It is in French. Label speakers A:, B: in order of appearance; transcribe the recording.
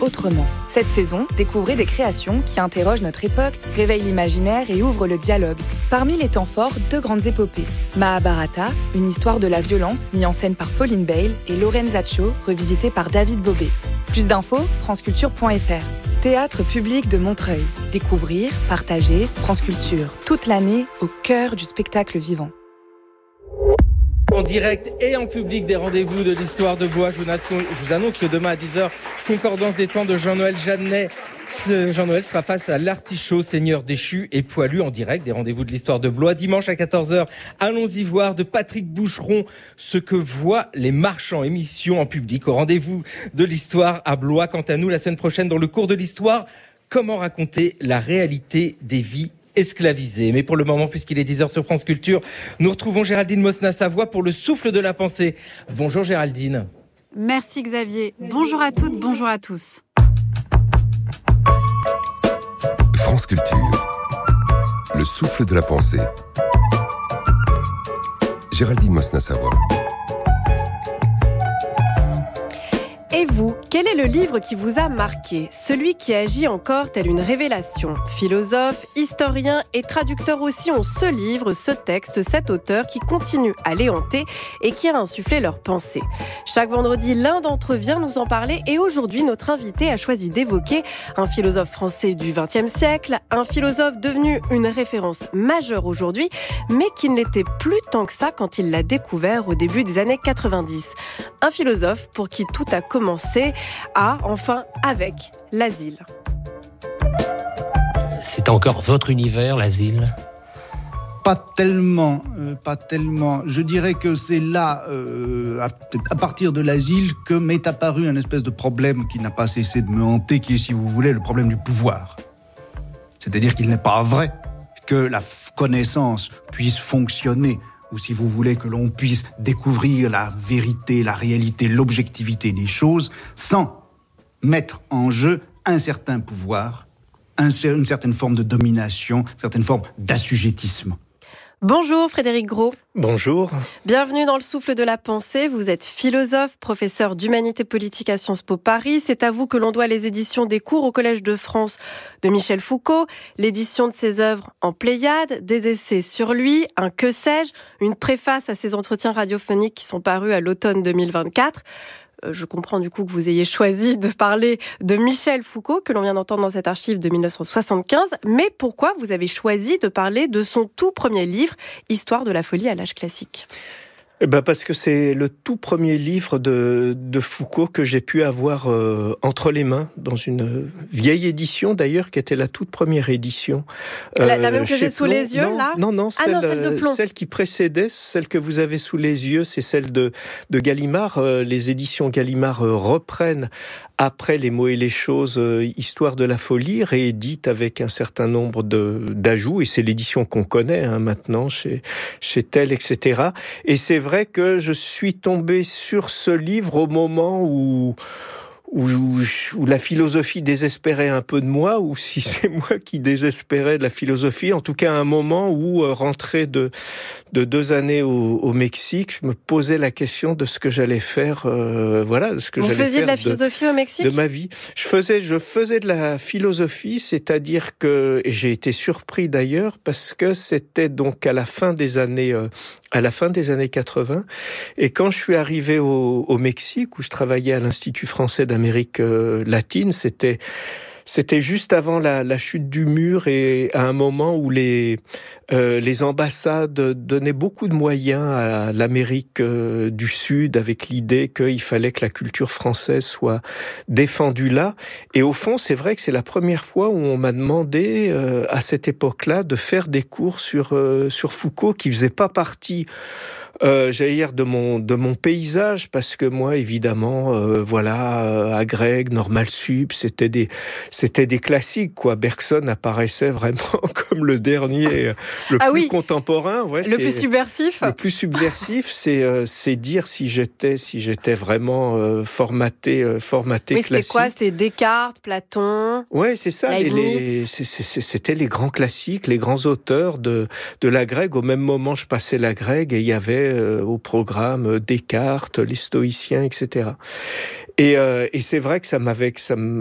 A: autrement. Cette saison, découvrez des créations qui interrogent notre époque, réveillent l'imaginaire et ouvrent le dialogue. Parmi les temps forts, 2 grandes épopées. Mahabharata, une histoire de la violence mise en scène par Pauline Bale, et Lorenzaccio, revisité par David Bobet. Plus d'infos, franceculture.fr. Théâtre public de Montreuil. Découvrir, partager, France Culture. Toute l'année, au cœur du spectacle vivant.
B: En direct et en public des rendez-vous de l'histoire de Blois. Je vous annonce que demain à 10h, concordance des temps de Jean-Noël Jeannet. Jean-Noël sera face à l'artichaut, seigneur déchu et poilu, en direct des rendez-vous de l'histoire de Blois. Dimanche à 14h, allons-y voir de Patrick Boucheron ce que voient les marchands. Émission en public au rendez-vous de l'histoire à Blois. Quant à nous, la semaine prochaine, dans le cours de l'histoire, comment raconter la réalité des vies esclavisés. Mais pour le moment, puisqu'il est 10h sur France Culture, nous retrouvons Géraldine Mosna-Savoie pour le souffle de la pensée. Bonjour Géraldine.
C: Merci Xavier. Bonjour à toutes, bonjour à tous.
D: France Culture, le souffle de la pensée. Géraldine Mosna-Savoie.
E: Et vous, quel est le livre qui vous a marqué ? Celui qui agit encore tel une révélation. Philosophes, historiens et traducteurs aussi ont ce livre, ce texte, cet auteur qui continue à les hanter et qui a insufflé leurs pensées. Chaque vendredi, l'un d'entre eux vient nous en parler et aujourd'hui, notre invité a choisi d'évoquer un philosophe français du XXe siècle, un philosophe devenu une référence majeure aujourd'hui, mais qui ne l'était plus tant que ça quand il l'a découvert au début des années 90. Un philosophe pour qui tout a commencé avec l'asile.
F: C'est encore votre univers, l'asile ?
G: Pas tellement. Je dirais que c'est là, à partir de l'asile, que m'est apparu un espèce de problème qui n'a pas cessé de me hanter, qui est, si vous voulez, le problème du pouvoir. C'est-à-dire qu'il n'est pas vrai que la connaissance puisse fonctionner, ou si vous voulez que l'on puisse découvrir la vérité, la réalité, l'objectivité des choses, sans mettre en jeu un certain pouvoir, une certaine forme de domination, une certaine forme d'assujettissement.
E: Bonjour Frédéric Gros.
H: Bonjour.
E: Bienvenue dans le souffle de la pensée. Vous êtes philosophe, professeur d'humanité politique à Sciences Po Paris. C'est à vous que l'on doit les éditions des cours au Collège de France de Michel Foucault, l'édition de ses œuvres en Pléiade, des essais sur lui, un que sais-je, une préface à ses entretiens radiophoniques qui sont parus à l'automne 2024. Je comprends du coup que vous ayez choisi de parler de Michel Foucault, que l'on vient d'entendre dans cette archive de 1975. Mais pourquoi vous avez choisi de parler de son tout premier livre, Histoire de la folie à l'âge classique ?
H: Parce que c'est le tout premier livre de Foucault que j'ai pu avoir entre les mains, dans une vieille édition d'ailleurs, qui était la toute première édition.
E: La même que j'ai sous les yeux, là ?
H: Non,
E: celle de Plon.
H: Celle qui précédait, celle que vous avez sous les yeux, c'est celle de Gallimard. Les éditions Gallimard reprennent, après Les mots et les choses, Histoire de la folie, réédite avec un certain nombre d'ajouts, et c'est l'édition qu'on connaît maintenant chez Tel, etc. Et c'est vrai que je suis tombé sur ce livre au moment où la philosophie désespérait un peu de moi, ou si c'est moi qui désespérais de la philosophie. En tout cas, à un moment où, rentré de 2 années au Mexique, je me posais la question de ce que j'allais faire, de ce que
E: Vous
H: j'allais faire.
E: faisiez de la philosophie au Mexique ?
H: De ma vie. Je faisais de la philosophie, c'est-à-dire que, et j'ai été surpris d'ailleurs, parce que c'était donc à la fin des années 80. Et quand je suis arrivé au Mexique, où je travaillais à l'Institut français d'Amérique latine, c'était juste avant la chute du mur, et à un moment où les ambassades donnaient beaucoup de moyens à l'Amérique du Sud, avec l'idée qu'il fallait que la culture française soit défendue là. Et au fond, c'est vrai que c'est la première fois où on m'a demandé, à cette époque-là, de faire des cours sur Foucault, qui faisait pas partie j'allais dire de mon paysage, parce que moi évidemment Agrègue, Normal Sup, c'était des classiques quoi. Bergson apparaissait vraiment comme le dernier, le plus contemporain,
E: le plus subversif.
H: Le plus subversif, c'est dire si j'étais vraiment formaté classique.
E: C'était quoi ? C'était Descartes, Platon.
H: Ouais, c'est ça. C'était les grands classiques, les grands auteurs de la Grègue. Au même moment, je passais la Grègue et il y avait au programme Descartes, les stoïciens, etc. Et c'est vrai que ça